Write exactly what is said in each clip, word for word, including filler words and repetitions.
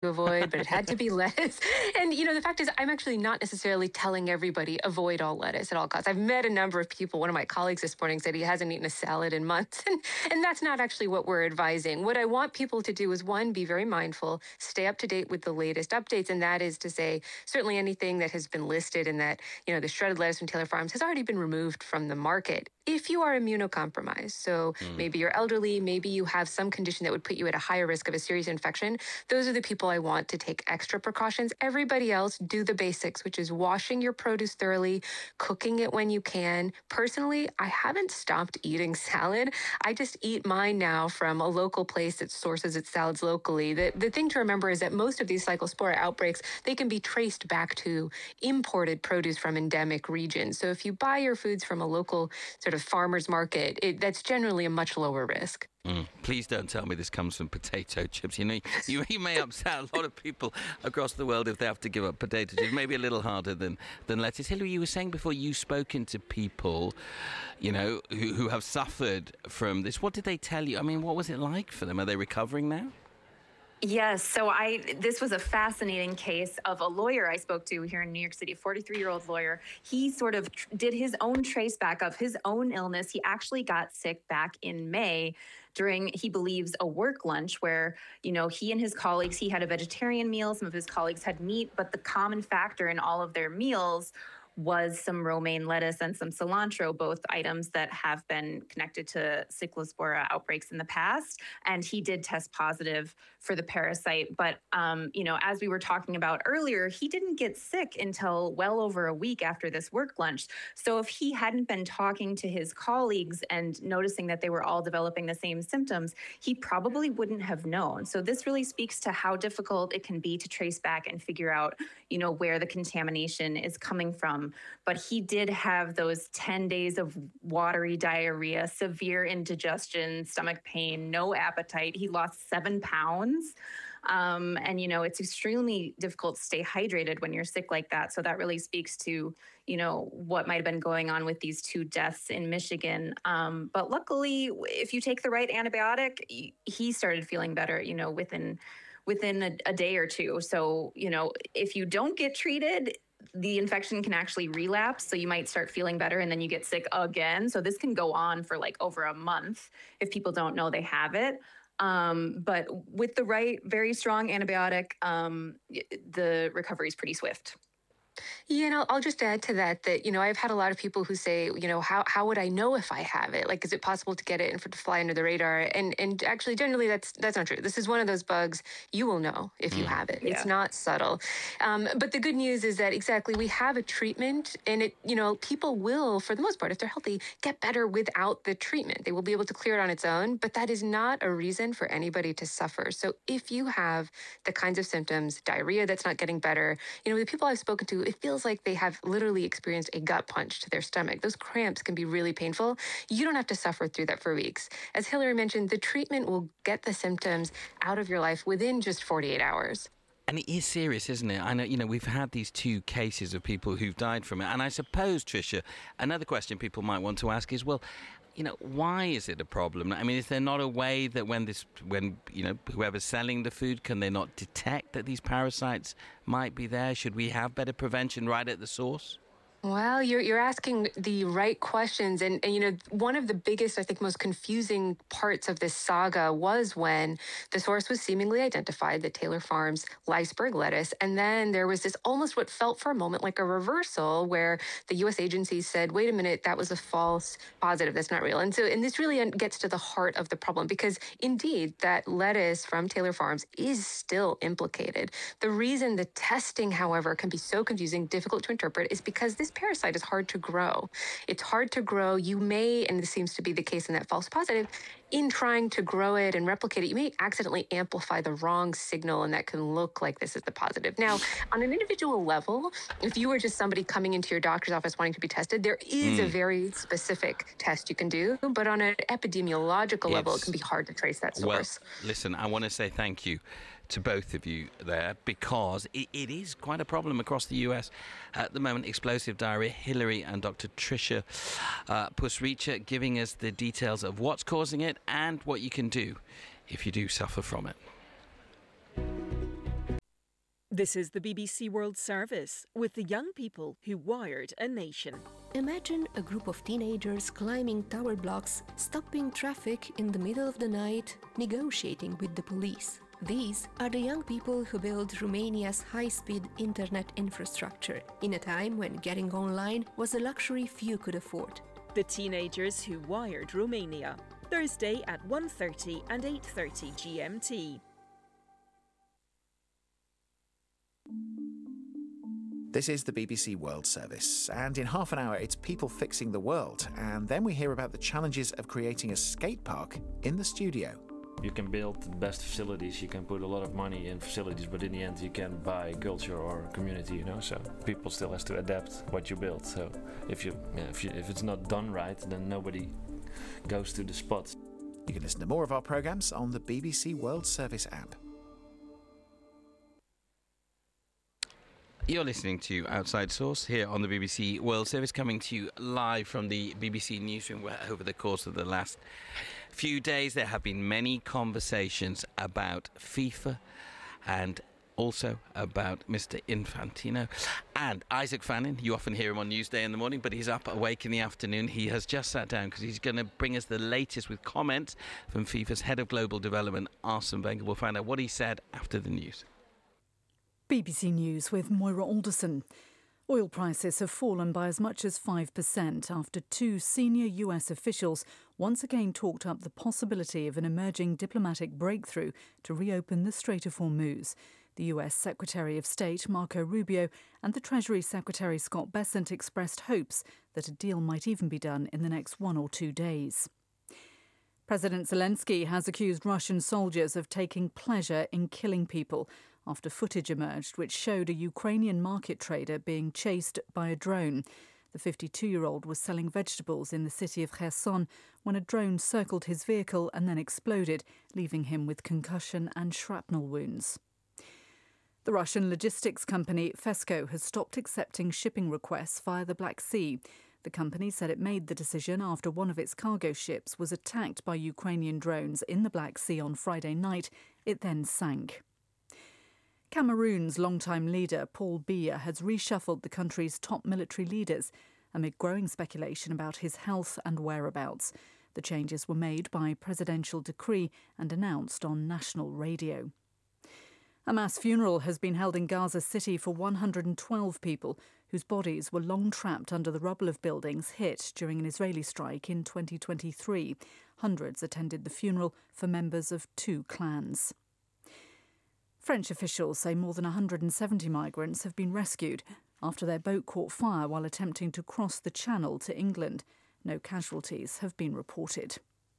avoid, but it had to be lettuce. And, you know, the fact is, I'm actually not necessarily telling everybody avoid all lettuce at all costs. I've met a number of people. One of my colleagues this morning said he hasn't eaten a salad in months. And, and that's not actually what we're advising. What I want people to do is, one, be very mindful, stay up to date with the latest updates. And that is to say, certainly anything that has been listed in that, you know, the shredded lettuce from Taylor Farms has already been removed from the market. If you are immunocompromised, so Mm. maybe you're elderly, maybe you have some condition that would put you at a higher risk of a serious infection, those are the people I want to take extra precautions. Everybody else, do the basics, which is washing your produce thoroughly, cooking it when you can. Personally, I haven't stopped eating salad. I just eat mine now from a local place that sources its salads locally. The, the thing to remember is that most of these cyclospora outbreaks, they can be traced back to imported produce from endemic regions. So if you buy your foods from a local sort of farmer's market, it, that's generally a much lower risk. Mm. Please don't tell me this comes from potato chips. You know, you, you may upset a lot of people across the world if they have to give up potato chips. Maybe a little harder than, than lettuce. Hillary, you were saying before you've spoken to people, you know, who, who have suffered from this. What did they tell you? I mean, what was it like for them? Are they recovering now? Yes. So I, this was a fascinating case of a lawyer I spoke to here in New York City, a forty-three-year-old lawyer. He sort of tr- did his own trace back of his own illness. He actually got sick back in May during, he believes, a work lunch where, you know, he and his colleagues, he had a vegetarian meal. Some of his colleagues had meat, but the common factor in all of their meals was some romaine lettuce and some cilantro, both items that have been connected to cyclospora outbreaks in the past. And he did test positive for the parasite. But, um, you know, as we were talking about earlier, he didn't get sick until well over a week after this work lunch. So if he hadn't been talking to his colleagues and noticing that they were all developing the same symptoms, he probably wouldn't have known. So this really speaks to how difficult it can be to trace back and figure out, you know, where the contamination is coming from. But he did have those ten days of watery diarrhea, severe indigestion, stomach pain, no appetite. He lost seven pounds. Um, and, you know, it's extremely difficult to stay hydrated when you're sick like that. So that really speaks to, you know, what might have been going on with these two deaths in Michigan. Um, but luckily, if you take the right antibiotic, he started feeling better, you know, within within a, a day or two. So, you know, if you don't get treated, the infection can actually relapse. So you might start feeling better and then you get sick again. So this can go on for like over a month if people don't know they have it. Um, but with the right, very strong antibiotic, um, the recovery is pretty swift. Yeah, and I'll, I'll just add to that that, you know, I've had a lot of people who say, you know, how how would I know if I have it? Like, is it possible to get it and for it to fly under the radar? And and actually, generally, that's that's not true. This is one of those bugs you will know if you Mm. have it. Yeah. It's not subtle. Um, but the good news is that exactly we have a treatment, and it, you know, people will, for the most part, if they're healthy, get better without the treatment. They will be able to clear it on its own. But that is not a reason for anybody to suffer. So if you have the kinds of symptoms, diarrhea that's not getting better, you know, the people I've spoken to, it feels like they have literally experienced a gut punch to their stomach. Those cramps can be really painful. You don't have to suffer through that for weeks. As Hillary mentioned, the treatment will get the symptoms out of your life within just forty-eight hours. And it is serious, isn't it? I know, you know, we've had these two cases of people who've died from it. And I suppose, Tricia, another question people might want to ask is, well, you know, why is it a problem? I mean, is there not a way that when this, when, you know, whoever's selling the food, can they not detect that these parasites might be there? Should we have better prevention right at the source? Well, you're you're asking the right questions, and, and you know one of the biggest, I think, most confusing parts of this saga was when the source was seemingly identified, the Taylor Farms Leisberg lettuce, and then there was this almost what felt for a moment like a reversal, where the U S agencies said, "Wait a minute, that was a false positive. That's not real." And so, and this really gets to the heart of the problem, because indeed that lettuce from Taylor Farms is still implicated. The reason the testing, however, can be so confusing, difficult to interpret, is because this parasite is hard to grow. It's hard to grow. You may, and this seems to be the case in that false positive, in trying to grow it and replicate it, you may accidentally amplify the wrong signal, and that can look like this is the positive. Now, on an individual level, if you were just somebody coming into your doctor's office wanting to be tested, there is Mm. a very specific test you can do, but on an epidemiological level, it It's- can be hard to trace that Well, source. listen, I want to say thank you to both of you there, because it, it is quite a problem across the U S at the moment. Explosive diarrhea. Hillary and Doctor Tricia uh, Pusricha giving us the details of what's causing it and what you can do if you do suffer from it. This is the B B C World Service with the young people who wired a nation. Imagine a group of teenagers climbing tower blocks, stopping traffic in the middle of the night, negotiating with the police. These are the young people who built Romania's high-speed internet infrastructure in a time when getting online was a luxury few could afford. The teenagers who wired Romania. Thursday at one thirty and eight thirty G M T. This is the B B C World Service, and in half an hour it's people fixing the world, and then we hear about the challenges of creating a skate park in the studio. You can build the best facilities, you can put a lot of money in facilities, but in the end you can't buy culture or community, you know, so people still has to adapt what you build. So if you, yeah, if, you if it's not done right, then nobody goes to the spots. You can listen to more of our programmes on the B B C World Service app. You're listening to Outside Source here on the B B C World Service, coming to you live from the B B C newsroom, where over the course of the last few days there have been many conversations about FIFA and also about Mister Infantino. And Isaac Fannin, you often hear him on Newsday in the morning, but he's up awake in the afternoon. He has just sat down because he's going to bring us the latest with comments from FIFA's head of global development, Arsene Wenger. We'll find out what he said after the news. B B C News with Moira Alderson. Oil prices have fallen by as much as five percent after two senior U S officials once again talked up the possibility of an emerging diplomatic breakthrough to reopen the Strait of Hormuz. The U S Secretary of State, Marco Rubio, and the Treasury Secretary, Scott Bessent, expressed hopes that a deal might even be done in the next one or two days. President Zelensky has accused Russian soldiers of taking pleasure in killing people after footage emerged which showed a Ukrainian market trader being chased by a drone. The fifty-two-year-old was selling vegetables in the city of Kherson when a drone circled his vehicle and then exploded, leaving him with concussion and shrapnel wounds. The Russian logistics company Fesco has stopped accepting shipping requests via the Black Sea. The company said it made the decision after one of its cargo ships was attacked by Ukrainian drones in the Black Sea on Friday night. It then sank. Cameroon's longtime leader, Paul Biya, has reshuffled the country's top military leaders amid growing speculation about his health and whereabouts. The changes were made by presidential decree and announced on national radio. A mass funeral has been held in Gaza City for one hundred twelve people whose bodies were long trapped under the rubble of buildings hit during an Israeli strike in twenty twenty-three. Hundreds attended the funeral for members of two clans. French officials say more than one hundred seventy migrants have been rescued after their boat caught fire while attempting to cross the Channel to England. No casualties have been reported.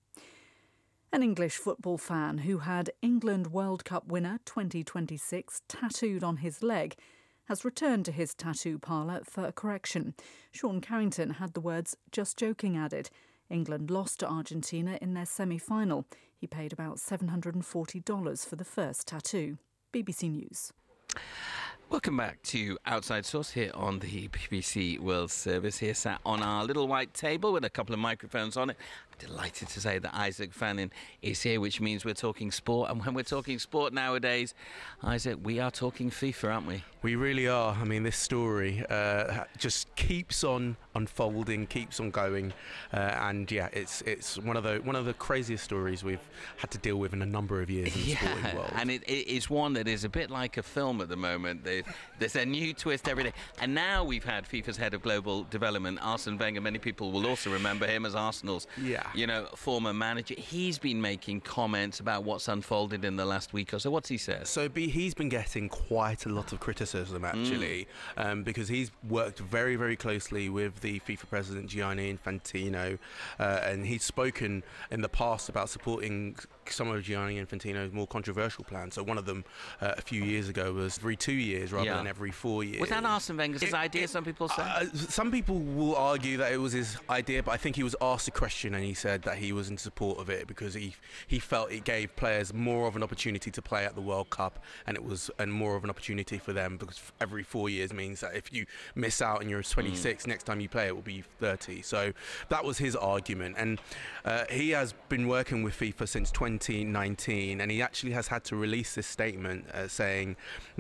An English football fan who had England World Cup winner twenty twenty-six tattooed on his leg has returned to his tattoo parlour for a correction. Sean Carrington had the words "just joking" added. England lost to Argentina in their semi-final. He paid about seven hundred forty dollars for the first tattoo. B B C News. Welcome back to Outside Source here on the B B C World Service. Here sat on our little white table with a couple of microphones on it. I'm delighted to say that Isaac Fannin is here, which means we're talking sport. And when we're talking sport nowadays, Isaac, we are talking FIFA, aren't we? We really are. I mean, this story uh, just keeps on unfolding, keeps on going, uh, and yeah, it's it's one of the one of the craziest stories we've had to deal with in a number of years in the yeah, sporting world. And it, it, it's one that is a bit like a film at the moment. They, there's a new twist every day, and now we've had FIFA's head of global development, Arsene Wenger. Many people will also remember him as Arsenal's, yeah. you know, former manager. He's been making comments about what's unfolded in the last week or so. What's he said? So be, he's been getting quite a lot of criticism, actually, mm. um, because he's worked very, very closely with the FIFA president, Gianni Infantino, uh, and he's spoken in the past about supporting some of Gianni Infantino's more controversial plans. So one of them uh, a few years ago was every two years rather yeah. than every four years. Was that Arsene Wenger's it, idea, it, some people say? Uh, some people will argue that it was his idea, but I think he was asked a question and he said that he was in support of it because he he felt it gave players more of an opportunity to play at the World Cup, and it was and more of an opportunity for them because every four years means that if you miss out and you're twenty-six, mm. next time you play it will be thirty. So that was his argument, and uh, he has been working with FIFA since twenty nineteen, and he actually has had to release this statement uh, saying